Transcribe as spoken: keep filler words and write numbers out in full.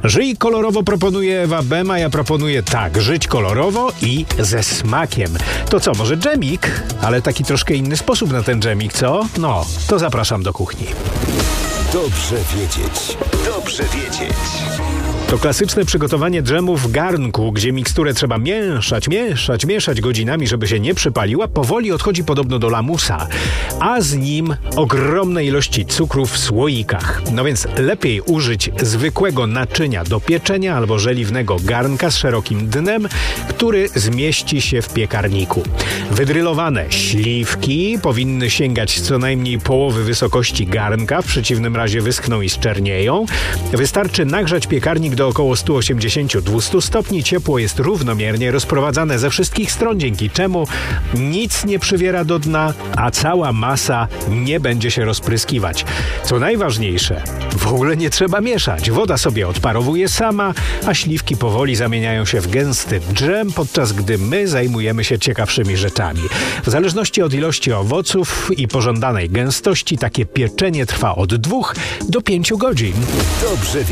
Żyj kolorowo proponuje Ewa Bem, a ja proponuję tak, żyć kolorowo i ze smakiem. To co, może dżemik? Ale taki troszkę inny sposób na ten dżemik, co? No, to zapraszam do kuchni. Dobrze wiedzieć. Dobrze wiedzieć. To klasyczne przygotowanie dżemu w garnku, gdzie miksturę trzeba mieszać, mieszać, mieszać godzinami, żeby się nie przypaliła, powoli odchodzi podobno do lamusa, a z nim ogromne ilości cukru w słoikach. No więc lepiej użyć zwykłego naczynia do pieczenia albo żeliwnego garnka z szerokim dnem, który zmieści się w piekarniku. Wydrylowane śliwki powinny sięgać co najmniej połowy wysokości garnka, w przeciwnym razie wyschną i zczernieją. Wystarczy nagrzać piekarnik do około sto osiemdziesiąt do dwustu stopni. Ciepło jest równomiernie rozprowadzane ze wszystkich stron, dzięki czemu nic nie przywiera do dna, a cała masa nie będzie się rozpryskiwać. Co najważniejsze, w ogóle nie trzeba mieszać. Woda sobie odparowuje sama, a śliwki powoli zamieniają się w gęsty dżem, podczas gdy my zajmujemy się ciekawszymi rzeczami. W zależności od ilości owoców i pożądanej gęstości takie pieczenie trwa od dwóch do pięciu godzin. Dobrze wiedzieć.